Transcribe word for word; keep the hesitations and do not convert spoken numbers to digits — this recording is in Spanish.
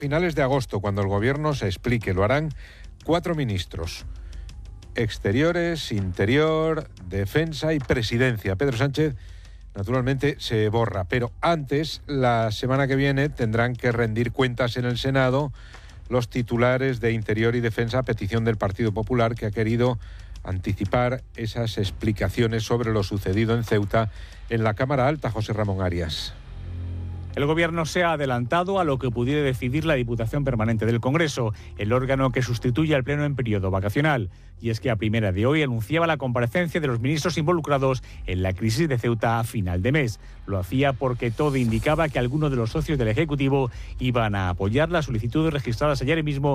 Finales de agosto, cuando el Gobierno se explique, lo harán cuatro ministros: Exteriores, Interior, Defensa y Presidencia. Pedro Sánchez, naturalmente, se borra, pero antes, la semana que viene, tendrán que rendir cuentas en el Senado los titulares de Interior y Defensa a petición del Partido Popular, que ha querido anticipar esas explicaciones sobre lo sucedido en Ceuta en la Cámara Alta. José Ramón Arias. El Gobierno se ha adelantado a lo que pudiera decidir la Diputación Permanente del Congreso, el órgano que sustituye al Pleno en periodo vacacional. Y es que a primera de hoy anunciaba la comparecencia de los ministros involucrados en la crisis de Ceuta a final de mes. Lo hacía porque todo indicaba que algunos de los socios del Ejecutivo iban a apoyar las solicitudes registradas ayer mismo